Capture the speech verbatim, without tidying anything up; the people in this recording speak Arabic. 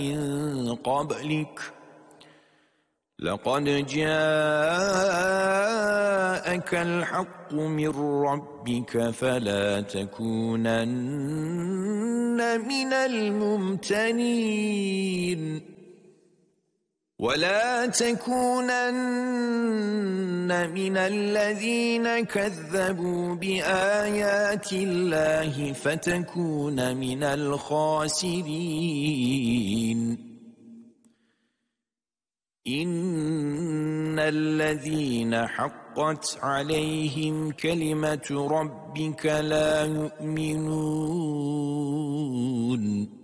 من قبلك لقد جاءك الحق من ربك فلا تكونن من الممتنين ولا تكونن من الذين كذبوا بآيات الله فتكون من الخاسرين إن الذين حقت عليهم كلمة ربك لا يؤمنون